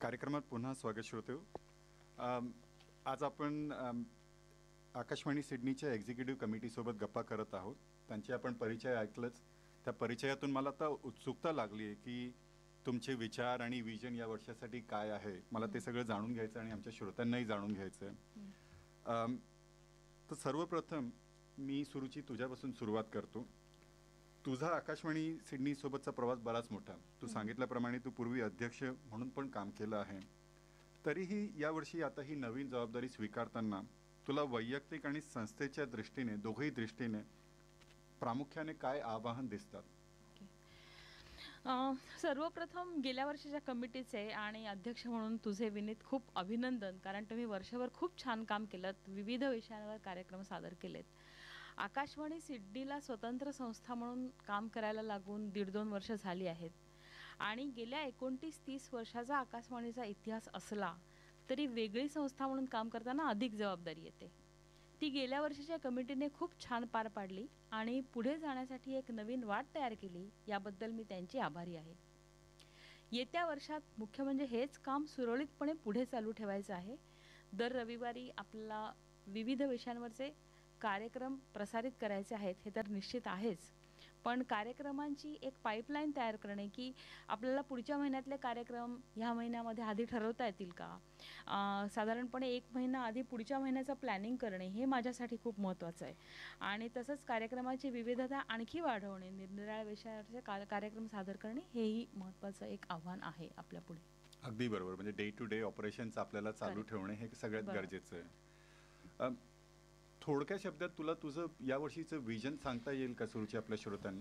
कार्यक्रमात पुन्हा स्वागत श्रोतेहो. आज आपण आकाशवाणी सिडनीच्या एक्झिक्युटिव्ह कमिटीसोबत गप्पा करत आहोत. त्यांचे आपण परिचय ऐकलंच. त्या परिचयातून मला आता उत्सुकता लागली आहे की तुमचे विचार आणि विजन या वर्षासाठी काय आहे. मला ते सगळं जाणून घ्यायचं आणि आमच्या श्रोत्यांनाही जाणून घ्यायचं आहे. तर सर्वप्रथम मी सुरुची तुझ्यापासून सुरुवात करतो. तुझा आकाशवाणी सिडनी सोबतचा प्रवास बराच मोठा. तू सांगितल्याप्रमाणे तू पूर्वी अध्यक्ष म्हणून पण काम केलं आहे. तरीही यावर्षी आता ही नवीन जबाबदारी स्वीकारताना तुला वैयक्तिक आणि संस्थेच्या दृष्टीने, दोघही दृष्टीने प्रामुख्याने काय आवाहन दिसतात? सर्वप्रथम गेल्या वर्षीच्या कमिटीचे आणि अध्यक्ष म्हणून तुझे विनीत खूप अभिनंदन, कारण तुम्ही वर्षभर खूप छान काम केलं. विविध विषयांवर कार्यक्रम सादर केलेत. आकाशवाणी सिडनीला स्वतंत्र संस्था म्हणून काम करायला लागून 1.5-2 वर्ष झाली आहेत आणि गेल्या 29-30 वर्षाचा आकाशवाणीचा इतिहास असला तरी वेगळी संस्था म्हणून काम करताना अधिक जबाबदारी येते. ती गेल्या वर्षीच्या कमिटीने खूप छान पार पाडली आणि पुढे जाण्यासाठी एक नवीन वाट तयार केली. याबद्दल मी त्यांची आभारी आहे. येत्या वर्षात मुख्य म्हणजे हेच काम सुरळीतपणे पुढे चालू ठेवायचं आहे. दर रविवारी आपल्याला विविध विषयांवरचे कार्यक्रम प्रसारित करायचे आहेत हे तर निश्चित आहेच, पण कार्यक्रमांची एक पाईपलाईन तयार करणे की आपल्याला पुढच्या महिन्यातले कार्यक्रम ह्या महिन्यामध्ये आधी ठरवता येतील का, साधारणपणे 1 महिना आधी पुढच्या महिन्याचं प्लॅनिंग करणे हे माझ्यासाठी खूप महत्त्वाचं आहे. आणि तसंच कार्यक्रमाची विविधता आणखी वाढवणे, निरनिराळ्या विषयावरचे कार्यक्रम सादर करणे हेही महत्त्वाचं एक आव्हान आहे आपल्यापुढे. अगदी बरोबर. म्हणजे डे टू डे ऑपरेशन्स आपल्याला चालू ठेवणे हे सगळ्यात गरजेचं आहे. थोडक्या शब्दात तुला तुझं यावर्षीचं विजन सांगता येईल का सुरुची आपल्या श्रोत्यांना?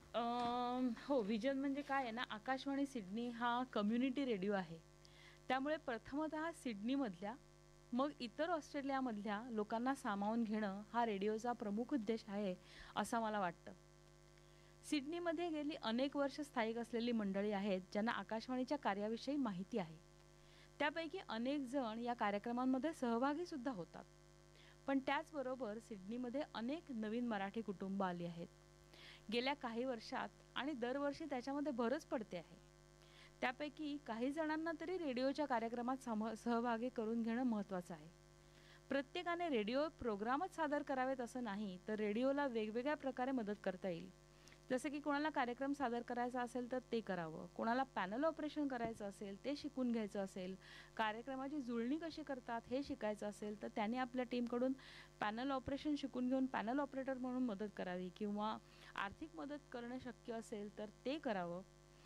हो, विजन म्हणजे काय आहे ना, आकाशवाणी सिडनी हा कम्युनिटी रेडिओ आहे. त्यामुळे प्रथमतः सिडनीमधल्या मग इतर ऑस्ट्रेलियामधल्या लोकांना सामावून घेणं हा रेडिओचा प्रमुख उद्देश आहे असं मला वाटतं. सिडनीमध्ये गेली अनेक वर्ष स्थायिक असलेली मंडळी आहेत ज्यांना आकाशवाणीच्या कार्याविषयी माहिती आहे. त्यापैकी अनेक जण या कार्यक्रमांमध्ये सहभागी सुद्धा होतात. पण त्याचबरोबर सिडनीमध्ये अनेक नवीन मराठी कुटुंब आली आहेत गेल्या काही वर्षात आणि दरवर्षी त्याच्यामध्ये भरच पडते आहे. त्यापैकी काही जणांना तरी रेडिओच्या कार्यक्रमात सहभागी करून घेणं महत्त्वाचं आहे. प्रत्येकाने रेडिओ प्रोग्रामच सादर करावेत असं नाही, तर रेडिओला वेगवेगळ्या प्रकारे मदत करता येईल. जसं की कोणाला कार्यक्रम सादर करायचा असेल तर ते करावं, कोणाला पॅनल ऑपरेशन करायचं असेल ते शिकून घ्यायचं असेल, कार्यक्रमाची जुळणी कशी करतात हे शिकायचं असेल तर त्याने आपल्या टीमकडून पॅनल ऑपरेशन शिकून घेऊन पॅनल ऑपरेटर म्हणून मदत करावी, किंवा आर्थिक मदत करणं शक्य असेल तर ते करावं.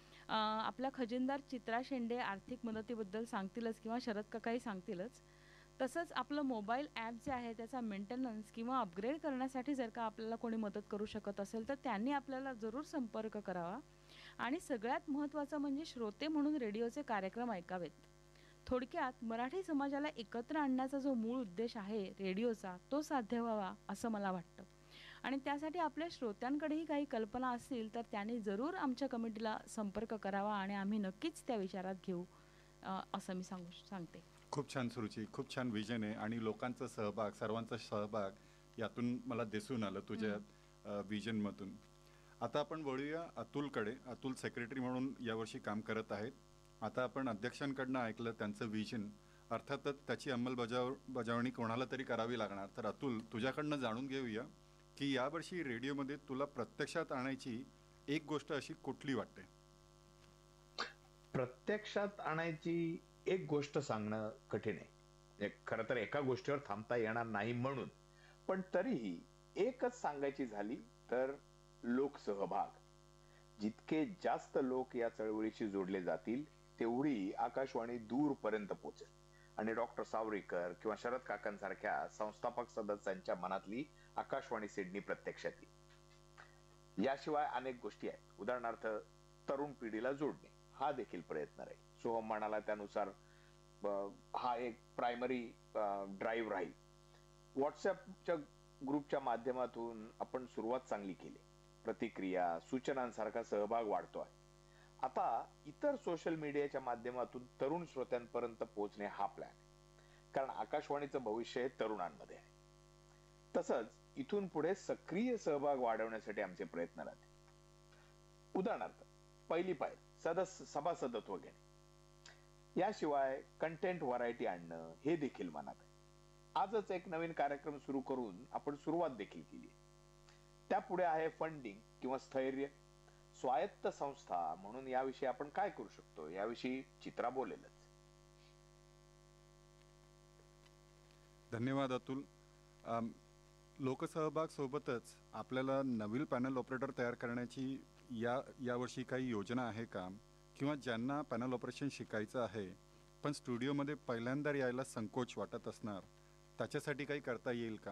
आपल्या खजिनदार चित्रा शेंडे आर्थिक मदतीबद्दल सांगतीलच किंवा शरद काकाही सांगतीलच. तसंच आपलं मोबाईल ॲप जे आहे त्याचा मेंटेनन्स किंवा अपग्रेड करण्यासाठी जर का आपल्याला कोणी मदत करू शकत असेल तर त्यांनी आपल्याला जरूर संपर्क करावा. आणि सगळ्यात महत्त्वाचं म्हणजे श्रोते म्हणून रेडिओचे कार्यक्रम ऐकावेत. थोडक्यात मराठी समाजाला एकत्र आणण्याचा जो मूळ उद्देश आहे रेडिओचा तो साध्य व्हावा असं मला वाटतं. आणि त्यासाठी आपल्या श्रोत्यांकडेही काही कल्पना असतील तर त्यांनी जरूर आमच्या कमिटीला संपर्क करावा आणि आम्ही नक्कीच त्या विचारात घेऊ असं मी सांगते. खूप छान सुरुची, खूप छान विजन आहे आणि लोकांचा सहभाग, सर्वांचा सहभाग यातून मला दिसून आलं तुझ्या विजनमधून. आता आपण वळूया अतुलकडे. अतुल सेक्रेटरी म्हणून यावर्षी काम करत आहेत. आता आपण अध्यक्षांकडनं ऐकलं त्यांचं विजन. अर्थातच त्याची अंमलबजावणी कोणाला तरी करावी लागणार. तर अतुल, तुझ्याकडनं जाणून घेऊया की यावर्षी रेडिओमध्ये तुला प्रत्यक्षात आणायची एक गोष्ट अशी कुठली वाटते? प्रत्यक्षात आणायची एक गोष्ट सांगणं कठीण आहे. खरं तर एका गोष्टीवर थांबता येणार नाही म्हणून, पण तरीही एकच सांगायची झाली तर लोकसहभाग. जितके जास्त लोक या चळवळीशी जोडले जातील तेवढी आकाशवाणी दूरपर्यंत पोहोचेल आणि डॉक्टर सावरीकर किंवा शरद काकांसारख्या संस्थापक सदस्यांच्या मनातली आकाशवाणी सिडनी प्रत्यक्षात येईल. याशिवाय अनेक गोष्टी आहेत. उदाहरणार्थ तरुण पिढीला जोडणे हा देखील प्रयत्न राहील. सोहम म्हणाला त्यानुसार हा एक प्रायमरी ड्राईव्ह राहील. व्हॉट्सअपच्या ग्रुपच्या माध्यमातून आपण सुरुवात चांगली केली. प्रतिक्रिया, सूचनांसारखा सहभाग वाढतो आहे. आता इतर सोशल मीडियाच्या माध्यमातून तरुण श्रोत्यांपर्यंत पोहोचणे हा प्लॅन आहे, कारण आकाशवाणीचं भविष्य हे तरुणांमध्ये आहे. तसंच इथून पुढे सक्रिय सहभाग वाढवण्यासाठी आमचे प्रयत्न राहतील. उदाहरणार्थ पहिली पायरी सभासदत्व घेणे. याशिवाय कंटेंट व्हरायटी आणणं हे देखील मनात आहे. आजच एक नवीन कार्यक्रम सुरू करून आपण सुरुवात देखील केली. त्यापुढे आहे फंडिंग किंवा स्थैर्य. स्वायत्त संस्था म्हणून याविषयी आपण काय करू शकतो याविषयी चित्रा बोलेलच. धन्यवाद अतुल. लोकसहभाग सोबतच आपल्याला नवीन पॅनल ऑपरेटर तयार करण्याची यावर्षी काही योजना आहे का, किंवा ज्यांना पॅनल ऑपरेशन शिकायचं आहे पण स्टुडिओमध्ये पहिल्यांदा यायला संकोच वाटत असणार, त्याच्यासाठी काही करता येईल का?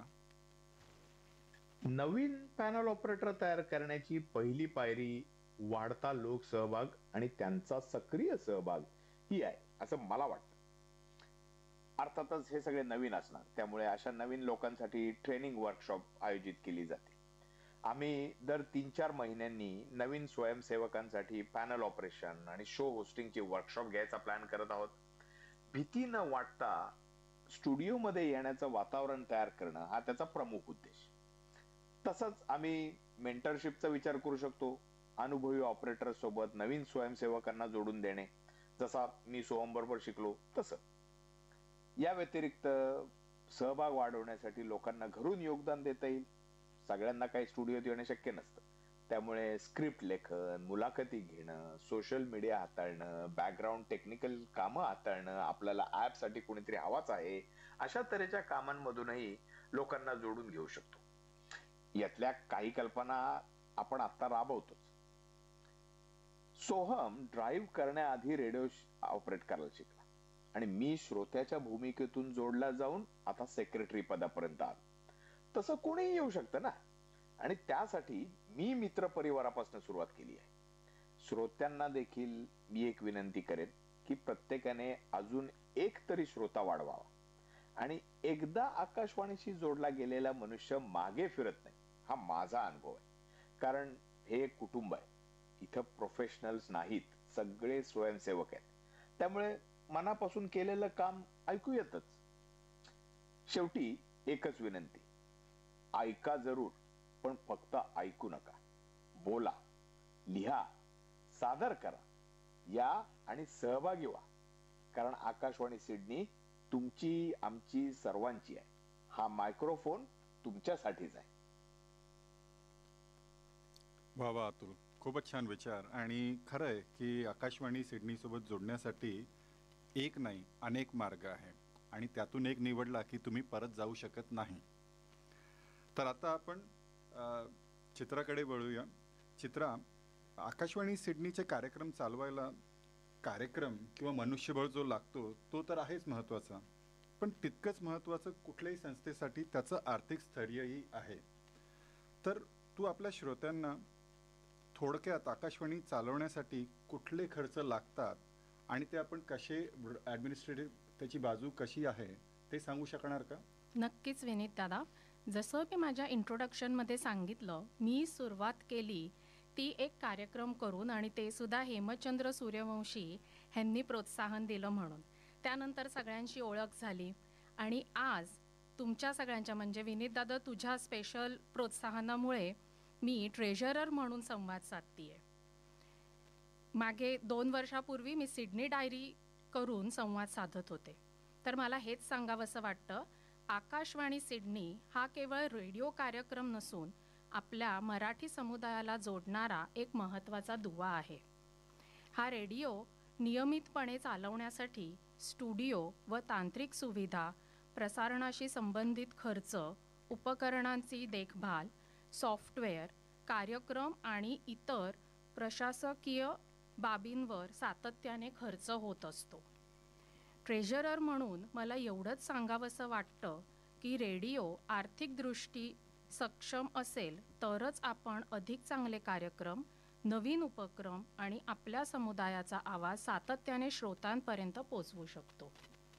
नवीन पॅनल ऑपरेटर तयार करण्याची पहिली पायरी वाढता लोकसहभाग आणि त्यांचा सक्रिय सहभाग ही आहे असं मला वाटतं. अर्थातच हे सगळे नवीन असणार, त्यामुळे अशा नवीन लोकांसाठी ट्रेनिंग वर्कशॉप आयोजित केली जाते. आम्ही दर 3-4 महिन्यांनी नवीन स्वयंसेवकांसाठी पॅनल ऑपरेशन आणि शो होस्टिंगची वर्कशॉप घ्यायचा प्लॅन करत आहोत. भीती न वाटता स्टुडिओमध्ये येण्याचं वातावरण तयार करणं हा त्याचा प्रमुख उद्देश. तसंच आम्ही मेंटरशिपचा विचार करू शकतो. अनुभवी ऑपरेटर सोबत नवीन स्वयंसेवकांना जोडून देणे, जसा मी सोहम बरोबर शिकलो तसं. या व्यतिरिक्त सहभाग वाढवण्यासाठी लोकांना घरून योगदान देता येईल. सगळ्यांना काही स्टुडिओत येणे शक्य नसतं, त्यामुळे स्क्रिप्ट लेखन, मुलाखती घेणं, सोशल मीडिया हाताळणं, बॅकग्राऊंड टेक्निकल कामं हाताळणं, आपल्याला ऍप साठी कोणीतरी हवाच आहे, अशा तऱ्हेच्या कामांमधूनही लोकांना जोडून घेऊ शकतो. यातल्या काही कल्पना आपण आता राबवतोच. सोहम ड्राईव्ह करण्याआधी रेडिओ ऑपरेट करायला शिकला आणि मी श्रोत्याच्या भूमिकेतून जोडला जाऊन आता सेक्रेटरी पदापर्यंत आलो. तसं कोणीही येऊ शकतं ना, आणि त्यासाठी मी मित्र परिवारापासून सुरुवात केली आहे. श्रोत्यांना देखील मी एक विनंती करेन की प्रत्येकाने अजून एक तरी श्रोता वाढवावा, आणि एकदा आकाशवाणीशी जोडला गेलेला मनुष्य मागे फिरत नाही, हा माझा अनुभव आहे. कारण हे एक कुटुंब आहे. इथं प्रोफेशनल्स नाहीत, सगळे स्वयंसेवक आहेत. त्यामुळे मनापासून केलेलं काम ऐकू येतच. शेवटी एकच विनंती, ऐका जरूर, पण फक्त ऐकू नका. बोला, लिहा, सादर करा, या आणि सहभागी व्हा. कारण आकाशवाणी सिडनी तुमची, आमची, सर्वांची आहे. हा मायक्रोफोन तुमच्यासाठीच आहे. वा वा अतुल, खूपच छान विचार. आणि खरं आहे की आकाशवाणी सिडनी सोबत जोडण्यासाठी एक नाही अनेक मार्ग आहे, आणि त्यातून एक निवडला की तुम्ही परत जाऊ शकत नाही. तर आता आपण चित्राकडे वळूया. चित्रा, आकाशवाणी सिडनीचे कार्यक्रम चालवायला कार्यक्रम किंवा मनुष्यबळ जो लागतो तो तर आहेच महत्त्वाचा, पण तितकंच महत्त्वाचं कुठल्याही संस्थेसाठी त्याचं आर्थिक स्थैर्यही आहे. तर तू आपल्या श्रोत्यांना थोडक्यात आकाशवाणी चालवण्यासाठी कुठले खर्च लागतात आणि ते आपण कसे ॲडमिनिस्ट्रेटिव्ह त्याची बाजू कशी आहे ते सांगू शकणार का? नक्कीच विनीत दादा. जसं मी माझ्या इंट्रोडक्शनमध्ये सांगितलं, मी सुरुवात केली ती एक कार्यक्रम करून, आणि ते सुद्धा हेमचंद्र सूर्यवंशी ह्यांनी प्रोत्साहन दिलं म्हणून. त्यानंतर सगळ्यांची ओळख झाली, आणि आज तुमच्या सगळ्यांच्या म्हणजे विनीत दादा तुझ्या स्पेशल प्रोत्साहनामुळे मी ट्रेझरर म्हणून संवाद साधतीये. मागे 2 वर्षापूर्वी मी सिडनी डायरी करून संवाद साधत होते. तर मला हेच सांगावंसं वाटतं, आकाशवाणी सिडनी हा केवळ रेडिओ कार्यक्रम नसून आपल्या मराठी समुदायाला जोडणारा एक महत्त्वाचा दुवा आहे. हा रेडिओ नियमितपणे चालवण्यासाठी स्टुडिओ व तांत्रिक सुविधा, प्रसारणाशी संबंधित खर्च, उपकरणांची देखभाल, सॉफ्टवेअर, कार्यक्रम आणि इतर प्रशासकीय बाबींवर सातत्याने खर्च होत असतो. ट्रेझरर म्हणून मला एवढंच सांगावंसं वाटतं की रेडिओ आर्थिकदृष्टी सक्षम असेल तरच आपण अधिक चांगले कार्यक्रम, नवीन उपक्रम आणि आपल्या समुदायाचा आवाज सातत्याने श्रोतांपर्यंत पोचवू शकतो.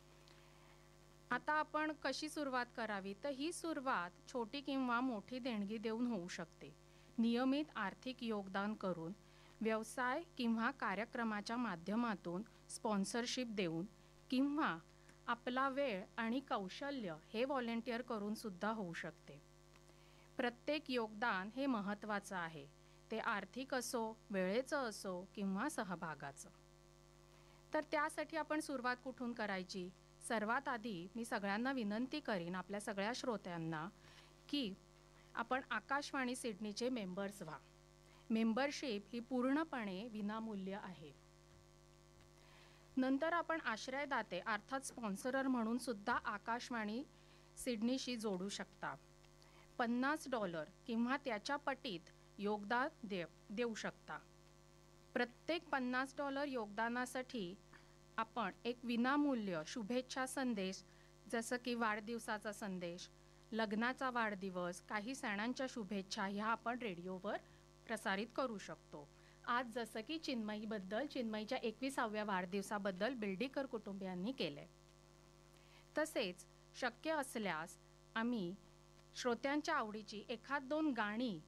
आता आपण कशी सुरुवात करावी, तर ही सुरुवात छोटी किंवा मोठी देणगी देऊन होऊ शकते. नियमित आर्थिक योगदान करून, व्यवसाय किंवा कार्यक्रमाच्या माध्यमातून स्पॉन्सरशिप देऊन, किंवा आपला वेळ आणि कौशल्य हे व्हॉलेंटिअर करून सुद्धा होऊ शकते. प्रत्येक योगदान हे महत्त्वाचं आहे, ते आर्थिक असो, वेळेचं असो किंवा सहभागाचं. तर तर त्यासाठी आपण सुरुवात कुठून करायची? सर्वात आधी मी सगळ्यांना विनंती करीन, आपल्या सगळ्या श्रोत्यांना, की आपण आकाशवाणी सिडनीचे मेंबर्स व्हा. मेंबरशिप ही पूर्णपणे विनामूल्य आहे. नंतर आपण आश्रयदाते अर्थात स्पॉन्सरर म्हणून सुद्धा आकाशवाणी सिडनीशी जोडू शकता. $50 किंवा त्याच्या पटीत योगदान देऊ शकता. प्रत्येक $50 योगदानासाठी आपण एक विनामूल्य शुभेच्छा संदेश, जसं की वाढदिवसाचा संदेश, लग्नाचा वाढदिवस, काही सणांच्या शुभेच्छा ह्या आपण रेडिओवर प्रसारित करू शकतो. आज जसं की चिन्मयीच्या 21व्या वाढदिवसाबद्दल बिल्डीकर कुटुंबियांनी केले. तसेच शक्य असल्यास आम्ही श्रोत्यांच्या आवडीची 1-2 गाणी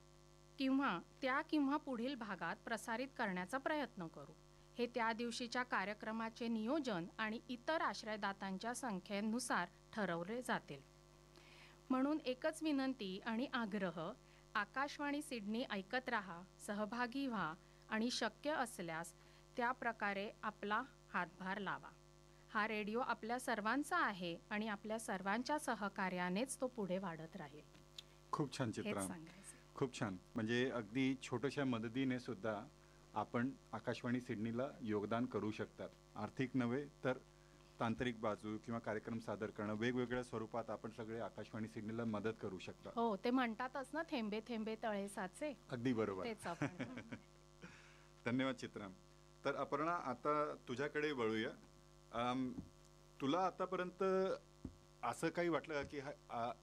किंवा पुढील भागात प्रसारित करण्याचा प्रयत्न करू. हे त्या दिवशीच्या कार्यक्रमाचे नियोजन आणि इतर आश्रयदात्यांच्या संख्येनुसार ठरवले जातील. म्हणून एकच विनंती आणि आग्रह, आकाशवाणी सिडनी ऐकत राहा, सहभागी व्हा आणि शक्य असल्यास त्या प्रकारे आपला हातभार लावा. हा रेडिओ आपल्या सर्वांचा आहे आणि आपल्या सर्वांच्या सहकार्यानेच तो पुढे वाढत राहील. खूप छान हेच चित्रा, सांगायचं. खूप छान. म्हणजे अगदी छोट्याशा मदतीने सुद्धा आपण आकाशवाणी सिडनीला योगदान करू शकतात. आर्थिक नव्हे तर तांत्रिक बाजू किंवा कार्यक्रम सादर करणं, वेगवेगळ्या स्वरूपात आपण सगळे आकाशवाणी सिडनीला मदत करू शकता. हो, ते म्हणतातच ना, थेंबे थेंबे तळे साचे. अगदी बरोबर. तेच आपण धन्यवाद चित्रा. तर अपर्णा, आता तुझ्याकडे वळूया. तुला आतापर्यंत असं काही वाटलं की